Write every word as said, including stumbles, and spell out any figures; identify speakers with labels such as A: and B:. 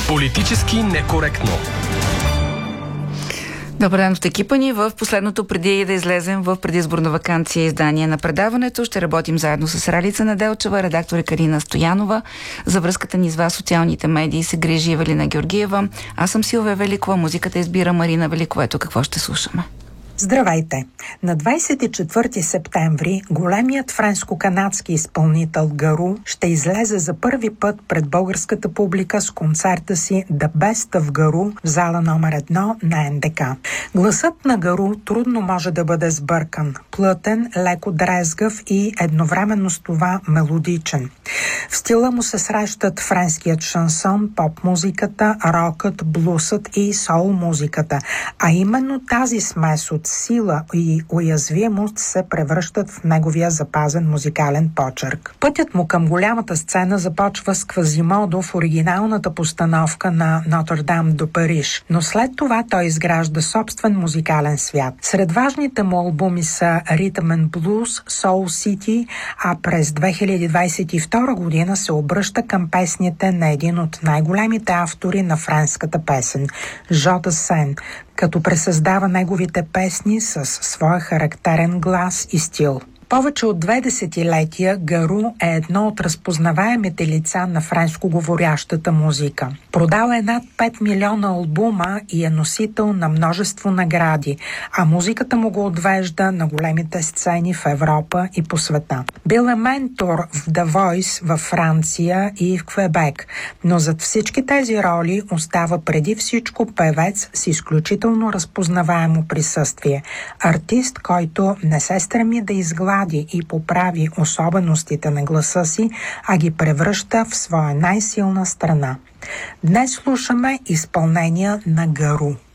A: Политически некоректно.
B: Добър ден от екипа ни. В последното преди да излезем в предизборна ваканция издание на предаването, ще работим заедно с Ралица Неделчева, редактор Карина Стоянова. За връзката ни с вас социалните медии се грижи Евелина Георгиева. Аз съм Силвия Великова, музиката избира Марина Великова. Ето какво ще слушаме.
C: Здравейте! На двадесет и четвърти септември големият френско-канадски изпълнител Гару ще излезе за първи път пред българската публика с концерта си The Best of Гару в зала номер едно на Н Д К. Гласът на Гару трудно може да бъде сбъркан, плътен, леко дрезгав и едновременно с това мелодичен. В стила му се срещат френският шансон, поп-музиката, рокът, блусът и сол-музиката, а именно тази смес от сила и уязвимост се превръщат в неговия запазен музикален почерк. Пътят му към голямата сцена започва с Квазимодо в оригиналната постановка на Нотр-Дам до Париж, но след това той изгражда собствен музикален свят. Сред важните му албуми са Rhythm and Blues, Soul City, а през две хиляди двадесет и втора година се обръща към песните на един от най-големите автори на френската песен – Жо Дасен, като пресъздава неговите песни с своя характерен глас и стил. Повече от две десетилетия Гару е едно от разпознаваемите лица на френско-говорящата музика. Продал е над пет милиона албума и е носител на множество награди, а музиката му го отвежда на големите сцени в Европа и по света. Бил е ментор в The Voice във Франция и в Квебек, но зад всички тези роли остава преди всичко певец с изключително разпознаваемо присъствие. Артист, който не се стреми да изглежда и поправи особеностите на гласа си, а ги превръща в своя най-силна страна. Днес слушаме изпълнения на Гару.